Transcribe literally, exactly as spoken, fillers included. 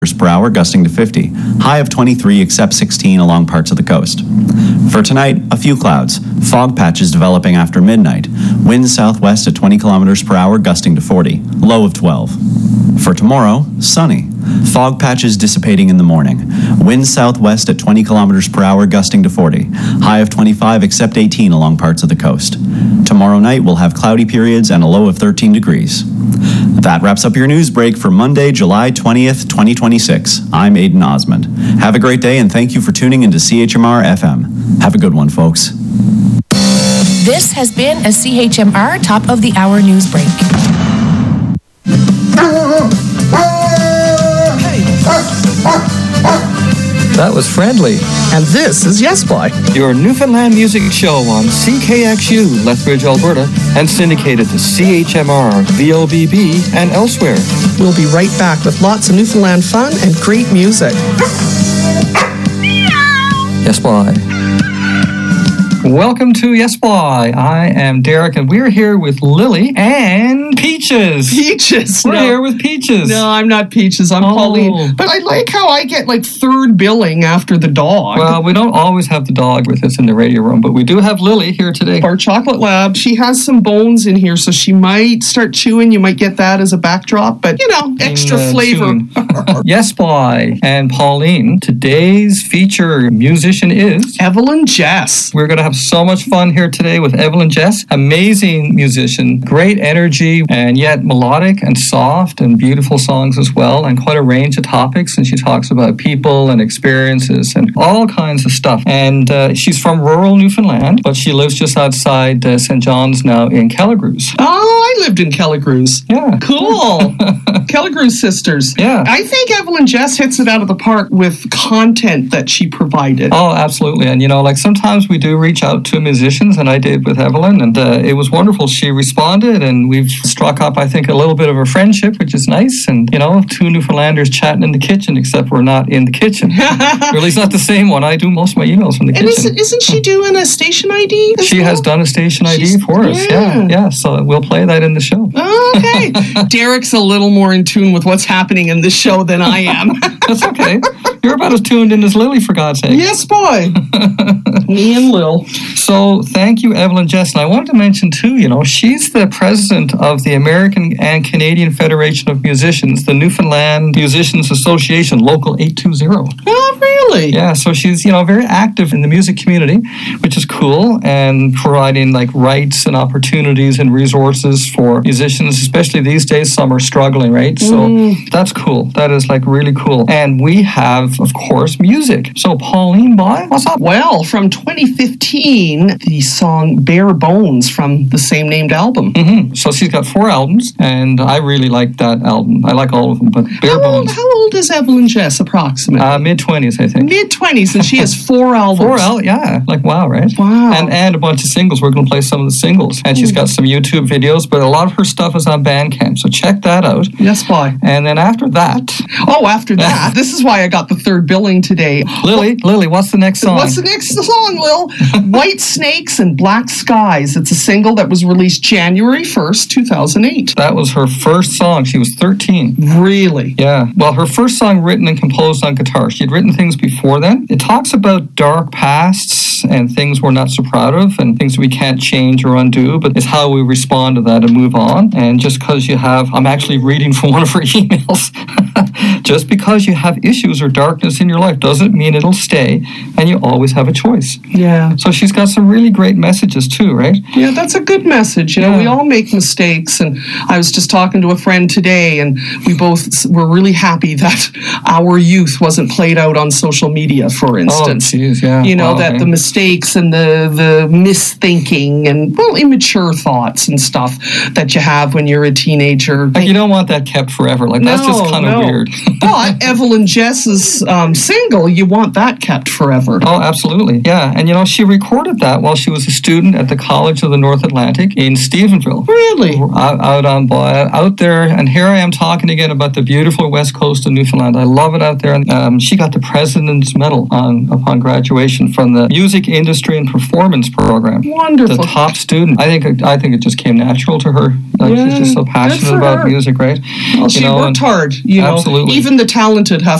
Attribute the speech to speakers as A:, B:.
A: per hour, gusting to fifty. High of twenty-three, except sixteen along parts of the coast. For tonight, a few clouds. Fog patches developing after midnight. Winds southwest at twenty kilometers per hour, gusting to forty. Low of twelve. For tomorrow, sunny. Fog patches dissipating in the morning. Winds southwest at twenty kilometers per hour, gusting to forty. High of twenty-five, except eighteen along parts of the coast. Tomorrow night, we'll have cloudy periods and a low of thirteen degrees. That wraps up your news break for Monday, July twentieth, twenty twenty-six. I'm Aidan Osmond. Have a great day, and thank you for tuning into C H M R F M. Have a good one, folks.
B: This has been a C H M R Top of the Hour news break.
C: That was friendly.
D: And this is Yes Boy,
C: your Newfoundland music show on C K X U, Lethbridge, Alberta, and syndicated to C H M R, V O B B, and elsewhere.
D: We'll be right back with lots of Newfoundland fun and great music.
C: Yes Boy. Welcome to Yes Boy. I am Derek, and we're here with Lily and Peaches.
D: Peaches.
C: We're
D: no.
C: here with Peaches.
D: No, I'm not Peaches. I'm
C: oh.
D: Pauline. But I like how I get like third billing after the dog.
C: Well, we don't always have the dog with us in the radio room, but we do have Lily here today.
D: Our chocolate lab. She has some bones in here, so she might start chewing. You might get that as a backdrop, but you know, extra
C: in, uh,
D: flavor.
C: Yes Boy and Pauline. Today's feature musician is
D: Evelyn Jess.
C: We're going to have so much fun here today with Evelyn Jess. Amazing musician, great energy, and yet melodic and soft and beautiful songs as well, and quite a range of topics. And she talks about people and experiences and all kinds of stuff. And uh, she's from rural Newfoundland, but she lives just outside uh, Saint John's now in Kelligrews.
D: Oh, I lived in Kelligrews.
C: Yeah.
D: Cool. Kelligrews sisters.
C: Yeah.
D: I think Evelyn Jess hits it out of the park with content that she provided.
C: Oh, absolutely. And, you know, like sometimes we do reach out to musicians, and I did with Evelyn, and uh, it was wonderful. She responded, and we've struck up, I think, a little bit of a friendship, which is nice. And, you know, two Newfoundlanders chatting in the kitchen, except we're not in the kitchen. Or at least not the same one. I do most of my emails from the
D: and
C: kitchen.
D: Isn't, isn't she doing a station I D?
C: She well? has done a station I D She's, for us. Yeah. yeah, yeah. So we'll play that in the show.
D: Oh, okay. Derek's a little more in tune with what's happening in this show than I am.
C: That's okay. You're about as tuned in as Lily, for God's sake.
D: Yes, boy. Me and Lil.
C: So thank you, Evelyn Jess. And I wanted to mention, too, you know, she's the president of the American and Canadian Federation of Musicians, the Newfoundland Musicians Association, Local eight two zero.
D: Oh, really?
C: Yeah, so she's, you know, very active in the music community, which is cool, and providing, like, rights and opportunities and resources for musicians, especially these days. Some are struggling, right? So
D: mm.
C: that's cool. That is, like, really cool. And we have, of course, music. So, Pauline, boy, what's up?
D: Well, from twenty fifteen, the song Bare Bones from the same named album.
C: Mm-hmm. So she's got four albums, and I really like that album. I like all of them, but Bare
D: how
C: Bones.
D: Old, how old is Evelyn Jess, approximately?
C: Uh, mid-twenties, I think.
D: Mid-twenties, and she has four albums.
C: Four albums, yeah. Like, wow, right?
D: Wow.
C: And, and a bunch of singles. We're going to play some of the singles. And she's got some YouTube videos, but a lot of her stuff is on Bandcamp, so check that out.
D: Yes, boy.
C: And then after that...
D: Oh, after that. This is why I got the third billing today.
C: Lily, Lily, what's the next song?
D: What's the next song, Lil? White Snakes and Black Skies. It's a single that was released January first, two thousand eight.
C: That was her first song. She was thirteen.
D: Really?
C: Yeah. Well, her first song written and composed on guitar. She had written things before then. It talks about dark pasts and things we're not so proud of and things we can't change or undo, but it's how we respond to that and move on. And just because you have, I'm actually reading from one of her emails, just because you have issues or darkness in your life doesn't mean it'll stay, and you always have a choice.
D: Yeah.
C: So she's got some really great messages too, right?
D: Yeah, that's a good message. You know,
C: yeah.
D: we all make mistakes, and I was just talking to a friend today, and we both were really happy that our youth wasn't played out on social media, for instance.
C: Oh, geez, yeah.
D: You know,
C: wow,
D: that
C: okay.
D: the mistakes and the, the misthinking and, well, immature thoughts and stuff that you have when you're a teenager.
C: Like, you don't want that kept forever. Like,
D: no,
C: that's just kind of
D: no.
C: weird.
D: But Evelyn Jess's um, single, you want that kept forever.
C: Oh, absolutely. Yeah. And, you know, she recorded that while she was a student at the College of the North Atlantic in Stephenville.
D: Really?
C: Out, out on out there. And here I am talking again about the beautiful west coast of Newfoundland. I love it out there. And um, she got the President's Medal on upon graduation from the Music music industry and performance program.
D: Wonderful.
C: The top student. I think I think it just came natural to her. Like,
D: Yeah,
C: she's just so
D: good
C: passionate
D: for
C: about
D: her.
C: music, right?
D: Well, she
C: You know,
D: worked
C: and-
D: hard. You know,
C: Absolutely.
D: even the talented have